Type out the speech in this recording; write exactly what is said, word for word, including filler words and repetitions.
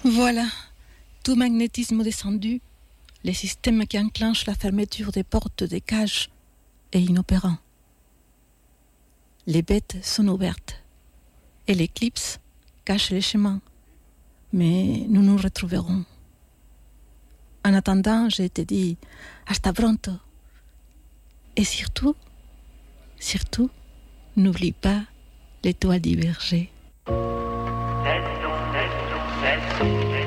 Voilà, tout magnétisme descendu, les systèmes qui enclenchent la fermeture des portes des cages est inopérant. Les bêtes sont ouvertes et l'éclipse cache les chemins, mais nous nous retrouverons. En attendant, je te dis hasta pronto. Et surtout, surtout, n'oublie pas l'étoile divergée. Let's go, let's go, let's go.